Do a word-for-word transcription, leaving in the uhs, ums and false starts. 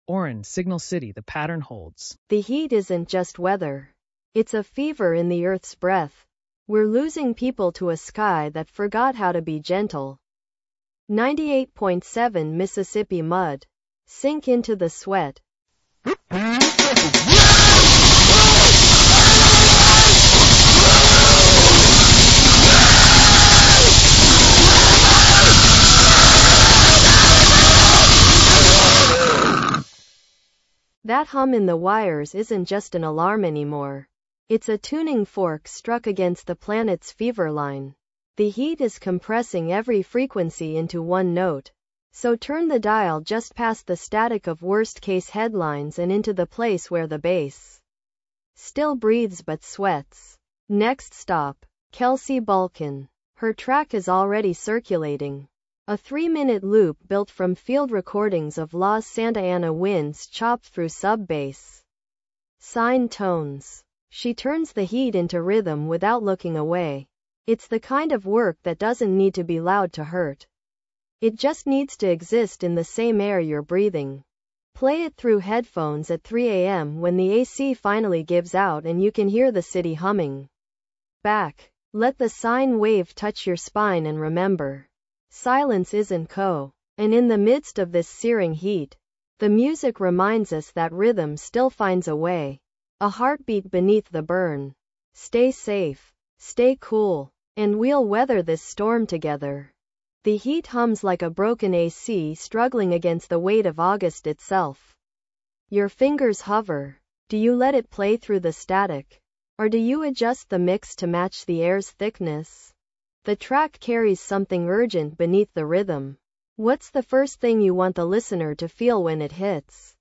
Oren, Signal City, the pattern holds. The heat isn't just weather. It's a fever in the earth's breath. We're losing people to a sky that forgot how to be gentle. ninety-eight point seven Mississippi mud. Sink into the sweat. That hum in the wires isn't just an alarm anymore. It's a tuning fork struck against the planet's fever line. The heat is compressing every frequency into one note. So turn the dial just past the static of worst-case headlines and into the place where the bass still breathes but sweats. Next stop, Kelsey Balkan. Her track is already circulating. A three-minute loop built from field recordings of Los Santa Ana winds chopped through sub-bass sine tones. She turns the heat into rhythm without looking away. It's the kind of work that doesn't need to be loud to hurt. It just needs to exist in the same air you're breathing. Play it through headphones at three a m when the A C finally gives out and you can hear the city humming back. Let the sine wave touch your spine and remember, silence isn't co. And in the midst of this searing heat, the music reminds us that rhythm still finds a way. A heartbeat beneath the burn. Stay safe, stay cool, and we'll weather this storm together. The heat hums like a broken A C struggling against the weight of August itself. Your fingers hover. Do you let it play through the static? Or do you adjust the mix to match the air's thickness? The track carries something urgent beneath the rhythm. What's the first thing you want the listener to feel when it hits?